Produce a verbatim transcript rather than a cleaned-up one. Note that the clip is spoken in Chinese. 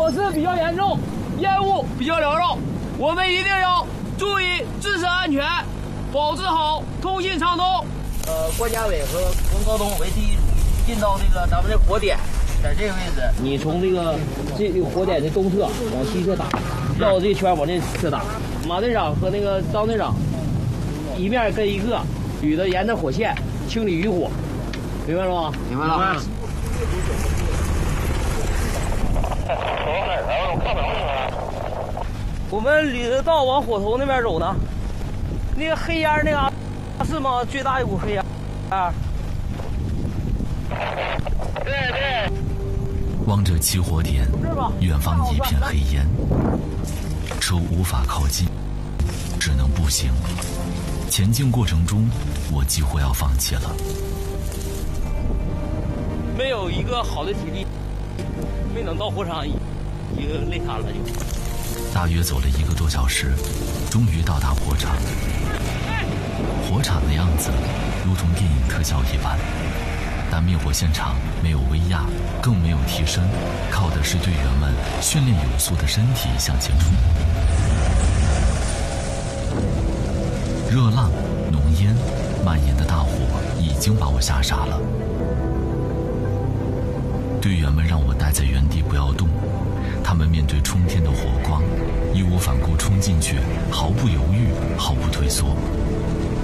火势比较严重，烟雾比较缭绕，我们一定要注意自身安全，保持好通信畅通。 呃，郭家伟和冯高东为第一组进到这个咱们的火点，在这个位置，你从这个这个火点的东侧往西侧打，绕这圈往这侧打。马队长和那个张队长一面跟一个，捋着沿着火线清理余火，明白了吗？ 明白了。 我们捋着道往火头那边走呢，那个黑烟那个是吗？最大一股黑烟啊！ 对对。 望着起火点，远方一片黑烟，车无法靠近，只能步行。前进过程中，我几乎要放弃了。 没有一个好的体力，没等到火场，已经累瘫了就。 大约走了一个多小时，终于到达火场。火场的样子如同电影特效一般，但灭火现场没有威压，更没有提升，靠的是队员们训练有素的身体向前冲。热浪、浓烟、蔓延的大火已经把我吓傻了。队员们让我待在原地不要动，他们面对冲天的火光，义无反顾冲进去，毫不犹豫，毫不退缩。